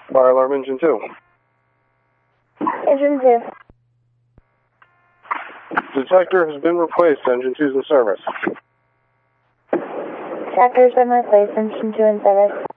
Fire alarm engine 2. Engine 2. Detector has been replaced. Engine 2 is in service. Detector has been replaced. Engine 2 in service.